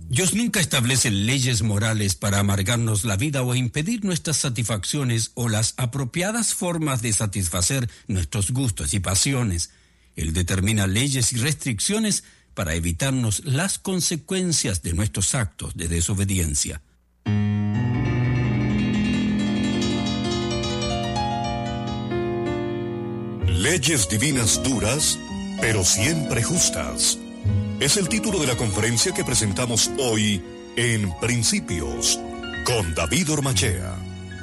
Dios nunca establece leyes morales para amargarnos la vida o impedir nuestras satisfacciones o las apropiadas formas de satisfacer nuestros gustos y pasiones. Él determina leyes y restricciones para evitarnos las consecuencias de nuestros actos de desobediencia. Leyes divinas duras, pero siempre justas. Es el título de la conferencia que presentamos hoy en Principios, con David Ormachea.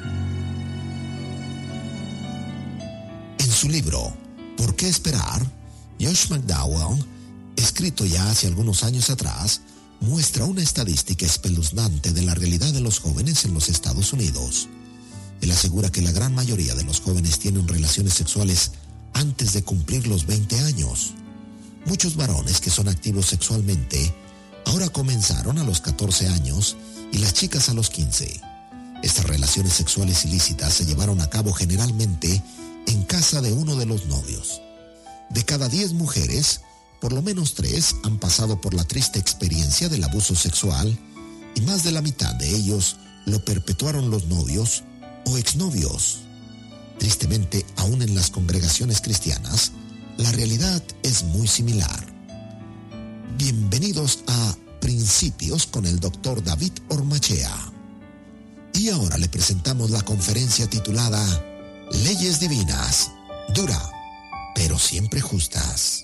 En su libro, ¿Por qué esperar?, Josh McDowell, escrito ya hace algunos años atrás, muestra una estadística espeluznante de la realidad de los jóvenes en los Estados Unidos. Él asegura que la gran mayoría de los jóvenes tienen relaciones sexuales antes de cumplir los 20 años. Muchos varones que son activos sexualmente ahora comenzaron a los 14 años y las chicas a los 15. Estas relaciones sexuales ilícitas se llevaron a cabo generalmente en casa de uno de los novios. De cada 10 mujeres, por lo menos 3 han pasado por la triste experiencia del abuso sexual y más de la mitad de ellos lo perpetuaron los novios o exnovios. Tristemente, aún en las congregaciones cristianas, la realidad es muy similar. Bienvenidos a Principios con el Dr. David Ormachea. Y ahora le presentamos la conferencia titulada Leyes Divinas, dura, pero siempre justas.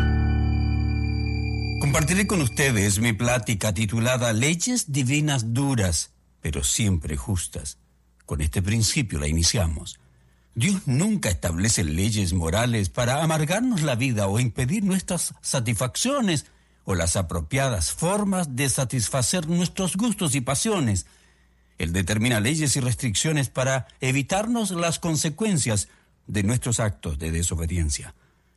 Compartiré con ustedes mi plática titulada Leyes Divinas duras, pero siempre justas. Con este principio la iniciamos. Dios nunca establece leyes morales para amargarnos la vida o impedir nuestras satisfacciones o las apropiadas formas de satisfacer nuestros gustos y pasiones. Él determina leyes y restricciones para evitarnos las consecuencias de nuestros actos de desobediencia.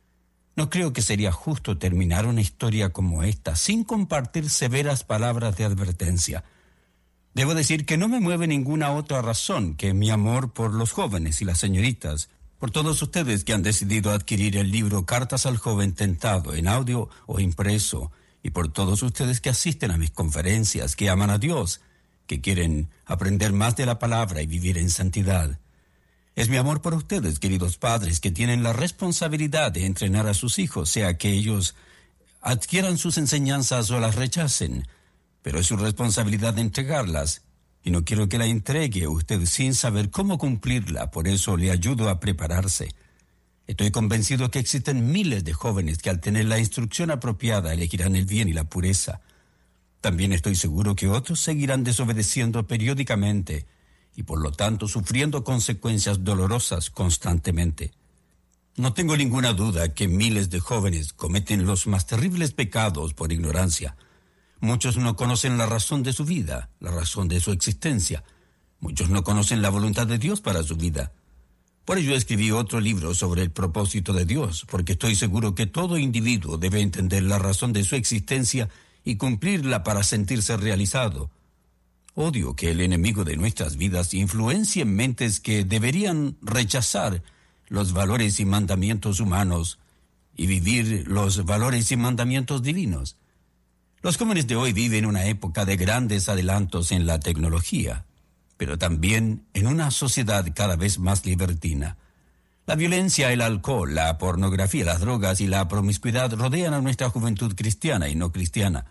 No creo que sería justo terminar una historia como esta sin compartir severas palabras de advertencia. Debo decir que no me mueve ninguna otra razón que mi amor por los jóvenes y las señoritas, por todos ustedes que han decidido adquirir el libro Cartas al Joven Tentado en audio o impreso, y por todos ustedes que asisten a mis conferencias, que aman a Dios, que quieren aprender más de la palabra y vivir en santidad. Es mi amor por ustedes, queridos padres, que tienen la responsabilidad de entrenar a sus hijos, sea que ellos adquieran sus enseñanzas o las rechacen, pero es su responsabilidad de entregarlas, y no quiero que la entregue usted sin saber cómo cumplirla, por eso le ayudo a prepararse. Estoy convencido que existen miles de jóvenes que al tener la instrucción apropiada elegirán el bien y la pureza. También estoy seguro que otros seguirán desobedeciendo periódicamente y por lo tanto sufriendo consecuencias dolorosas constantemente. No tengo ninguna duda que miles de jóvenes cometen los más terribles pecados por ignorancia. Muchos no conocen la razón de su vida, la razón de su existencia. Muchos no conocen la voluntad de Dios para su vida. Por ello escribí otro libro sobre el propósito de Dios, porque estoy seguro que todo individuo debe entender la razón de su existencia y cumplirla para sentirse realizado. Odio que el enemigo de nuestras vidas influencie en mentes que deberían rechazar los valores y mandamientos humanos y vivir los valores y mandamientos divinos. Los jóvenes de hoy viven una época de grandes adelantos en la tecnología, pero también en una sociedad cada vez más libertina. La violencia, el alcohol, la pornografía, las drogas y la promiscuidad rodean a nuestra juventud cristiana y no cristiana.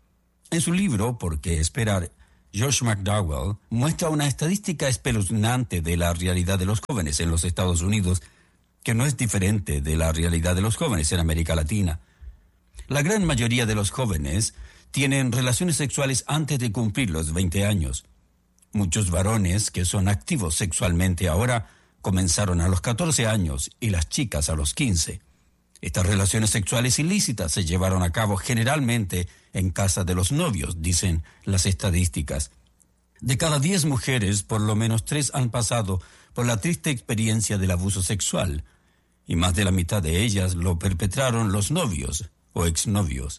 En su libro, ¿Por qué esperar?, Josh McDowell muestra una estadística espeluznante de la realidad de los jóvenes en los Estados Unidos, que no es diferente de la realidad de los jóvenes en América Latina. La gran mayoría de los jóvenes tienen relaciones sexuales antes de cumplir los 20 años. Muchos varones que son activos sexualmente ahora comenzaron a los 14 años y las chicas a los 15. Estas relaciones sexuales ilícitas se llevaron a cabo generalmente en casa de los novios, dicen las estadísticas. De cada 10 mujeres, por lo menos 3 han pasado por la triste experiencia del abuso sexual, y más de la mitad de ellas lo perpetraron los novios o exnovios.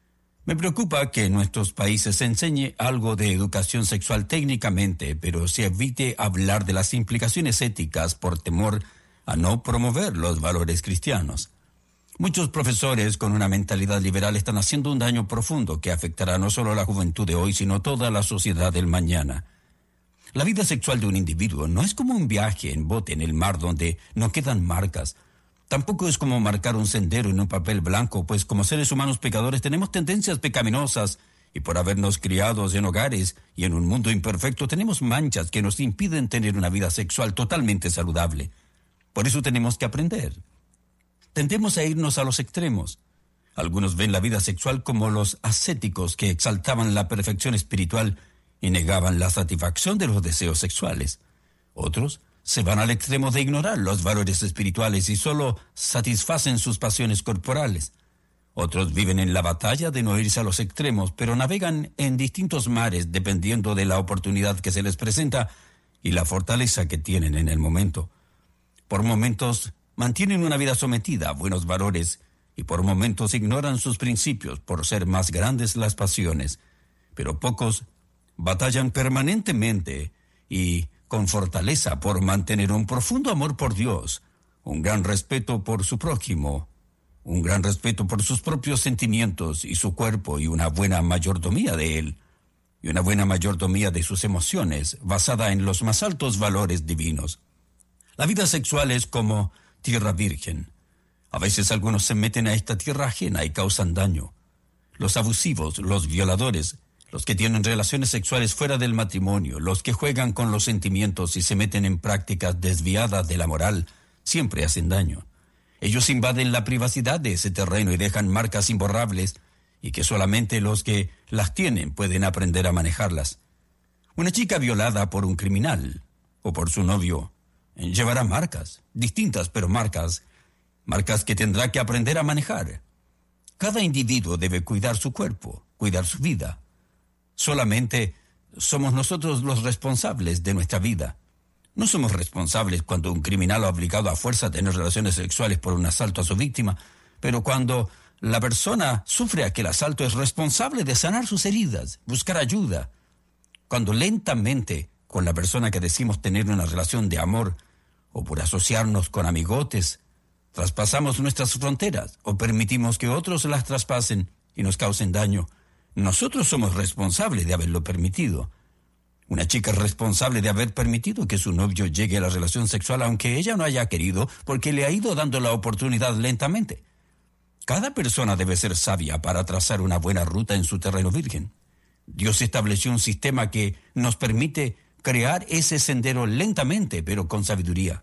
Me preocupa que en nuestros países se enseñe algo de educación sexual técnicamente, pero se evite hablar de las implicaciones éticas por temor a no promover los valores cristianos. Muchos profesores con una mentalidad liberal están haciendo un daño profundo que afectará no solo a la juventud de hoy, sino toda la sociedad del mañana. La vida sexual de un individuo no es como un viaje en bote en el mar donde no quedan marcas. Tampoco es como marcar un sendero en un papel blanco, pues como seres humanos pecadores tenemos tendencias pecaminosas y por habernos criados en hogares y en un mundo imperfecto tenemos manchas que nos impiden tener una vida sexual totalmente saludable. Por eso tenemos que aprender. Tendemos a irnos a los extremos. Algunos ven la vida sexual como los ascéticos que exaltaban la perfección espiritual y negaban la satisfacción de los deseos sexuales. Otros se van al extremo de ignorar los valores espirituales y solo satisfacen sus pasiones corporales. Otros viven en la batalla de no irse a los extremos, pero navegan en distintos mares dependiendo de la oportunidad que se les presenta y la fortaleza que tienen en el momento. Por momentos mantienen una vida sometida a buenos valores y por momentos ignoran sus principios por ser más grandes las pasiones, pero pocos batallan permanentemente y con fortaleza por mantener un profundo amor por Dios, un gran respeto por su prójimo, un gran respeto por sus propios sentimientos y su cuerpo y una buena mayordomía de él, y una buena mayordomía de sus emociones basada en los más altos valores divinos. La vida sexual es como tierra virgen. A veces algunos se meten a esta tierra ajena y causan daño. Los abusivos, los violadores, los que tienen relaciones sexuales fuera del matrimonio, los que juegan con los sentimientos y se meten en prácticas desviadas de la moral, siempre hacen daño. Ellos invaden la privacidad de ese terreno y dejan marcas imborrables y que solamente los que las tienen pueden aprender a manejarlas. Una chica violada por un criminal o por su novio llevará marcas, distintas pero marcas que tendrá que aprender a manejar. Cada individuo debe cuidar su cuerpo, cuidar su vida. Solamente somos nosotros los responsables de nuestra vida. No somos responsables cuando un criminal ha obligado a fuerza a tener relaciones sexuales por un asalto a su víctima, pero cuando la persona sufre aquel asalto es responsable de sanar sus heridas, buscar ayuda. Cuando lentamente con la persona que decimos tener una relación de amor o por asociarnos con amigotes, traspasamos nuestras fronteras o permitimos que otros las traspasen y nos causen daño, nosotros somos responsables de haberlo permitido. Una chica es responsable de haber permitido que su novio llegue a la relación sexual aunque ella no haya querido porque le ha ido dando la oportunidad lentamente. Cada persona debe ser sabia para trazar una buena ruta en su terreno virgen. Dios estableció un sistema que nos permite crear ese sendero lentamente, pero con sabiduría.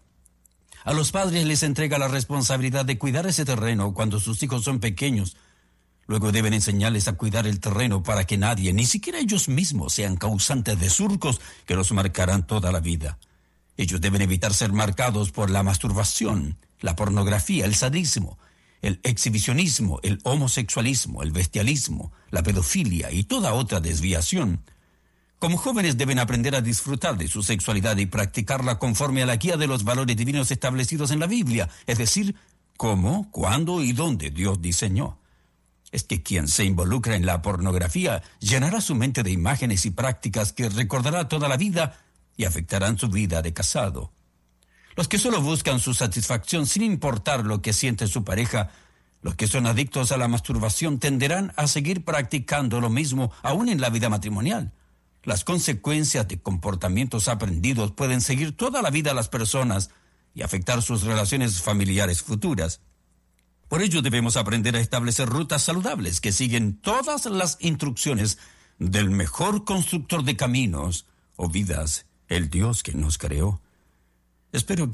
A los padres les entrega la responsabilidad de cuidar ese terreno cuando sus hijos son pequeños. Luego deben enseñarles a cuidar el terreno para que nadie, ni siquiera ellos mismos, sean causantes de surcos que los marcarán toda la vida. Ellos deben evitar ser marcados por la masturbación, la pornografía, el sadismo, el exhibicionismo, el homosexualismo, el bestialismo, la pedofilia y toda otra desviación. Como jóvenes deben aprender a disfrutar de su sexualidad y practicarla conforme a la guía de los valores divinos establecidos en la Biblia, es decir, cómo, cuándo y dónde Dios diseñó. Es que quien se involucra en la pornografía llenará su mente de imágenes y prácticas que recordará toda la vida y afectarán su vida de casado. Los que solo buscan su satisfacción sin importar lo que siente su pareja, los que son adictos a la masturbación tenderán a seguir practicando lo mismo aún en la vida matrimonial. Las consecuencias de comportamientos aprendidos pueden seguir toda la vida a las personas y afectar sus relaciones familiares futuras. Por ello debemos aprender a establecer rutas saludables que siguen todas las instrucciones del mejor constructor de caminos o vidas, el Dios que nos creó. Espero que